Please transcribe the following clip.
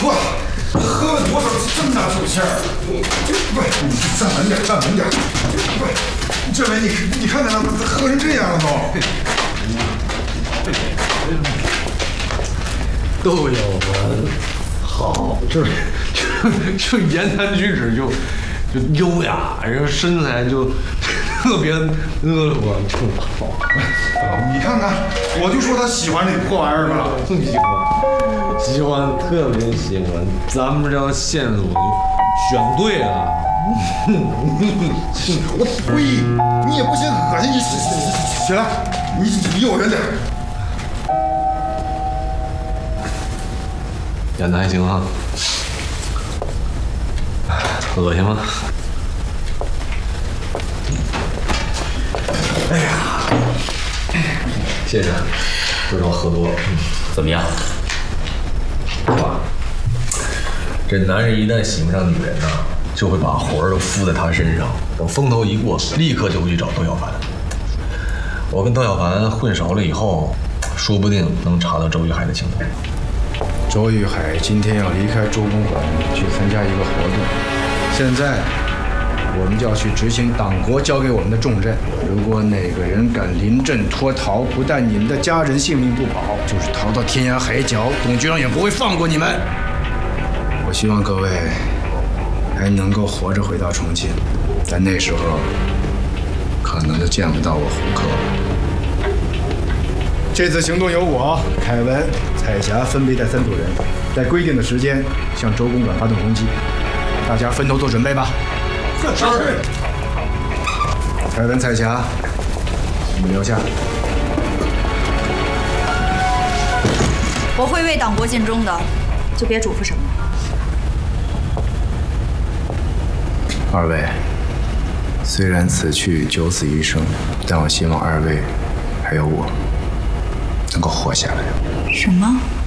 说，喝了多少这么大手气儿？不是，你站稳点，站稳点。不是，这位你看他喝成这样了都有我好，就言谈举止就优雅，然后身材就特别婀娜，就好。 你看看，我就说他喜欢这破玩意儿吧。 喜欢，特别喜欢。咱们这条线路选对了。 我呸！你也不嫌恶心，你起来，你离我远点。 演的还行哈。恶心吗？哎呀，谢谢，知道喝多了。 怎么样？ 哇，这男人一旦喜欢上女人呢，就会把魂儿都附在她身上。等风头一过，立刻就会去找窦小凡。我跟窦小凡混熟了以后，说不定能查到周玉海的情况。 周玉海今天要离开周公馆去参加一个活动，现在我们就要去执行党国交给我们的重任。如果哪个人敢临阵脱逃，不但你们的家人性命不保，就是逃到天涯海角，董局长也不会放过你们。我希望各位还能够活着回到重庆，但那时候可能就见不到我胡克了。这次行动由我、凯文、彩霞分别带3组人，在规定的时间向周公馆发动攻击。大家分头做准备吧。是。凯文、彩霞，你们留下。 我会为党国尽忠的，就别嘱咐什么了。 2位，虽然此去九死一生，但我希望2位还有我能够活下来。 什么？